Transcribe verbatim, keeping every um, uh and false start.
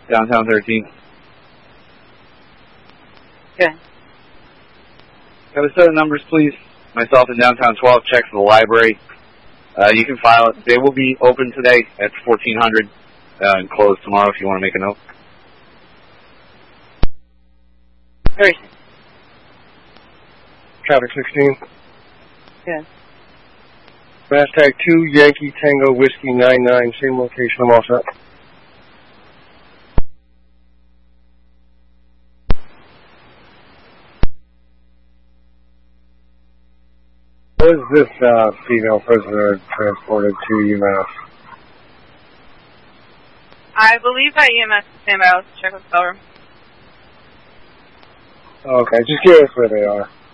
downtown thirteen. Okay. Have a set of numbers, please. Myself in downtown twelve, check for the library. Uh, you can file it. They will be open today at fourteen hundred uh, and closed tomorrow if you want to make a note. Very. Traffic sixteen. Yeah. Mass tag two, Yankee Tango Whiskey nine nine, same location, I'm all set. Was this uh, female prisoner transported to UMass? I believe that E M S is standby. Let's check with the room. Okay, just curious where they are.